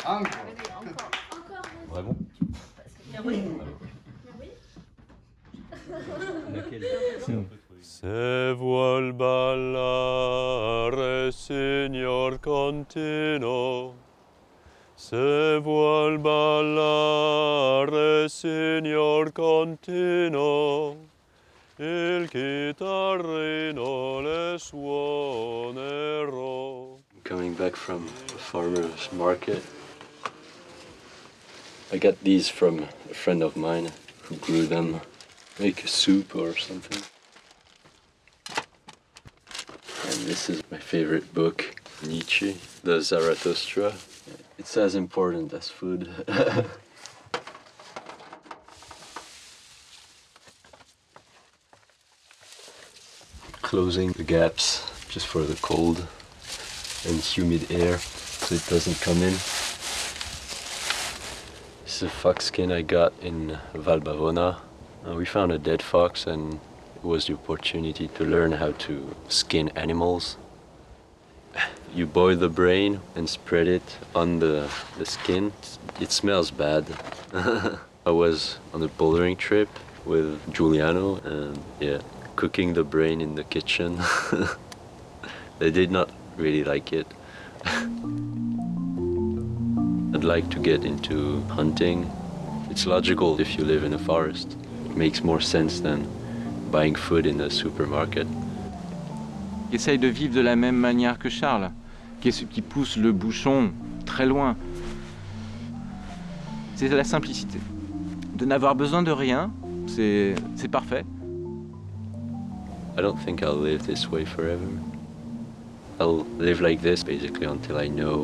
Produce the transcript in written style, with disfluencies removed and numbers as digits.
Encore. Vraiment? Se vuol ballare, signor Contino. Se vuol ballare, signor Contino. Il chitarrino le suonerò. Coming back from a farmer's market. I got these from a friend of mine who grew them. Make a soup or something. And this is my favorite book, Nietzsche, the Zarathustra. It's as important as food. Closing the gaps just for the cold and humid air so it doesn't come in. This is a fox skin I got in Valbavona. We found a dead fox and it was the opportunity to learn how to skin animals. You boil the brain and spread it on the skin. It smells bad. I was on a bouldering trip with Giuliano and cooking the brain in the kitchen. They did not really like it. I'd like to get into hunting. It's logical if you live in a forest. It makes more sense than buying food in a supermarket. Qui essaye de vivre de la même manière que Charles, qui pousse le bouchon très loin. C'est la simplicité. De n'avoir besoin de rien, c'est parfait. I don't think I'll live this way forever. I'll live like this basically until I know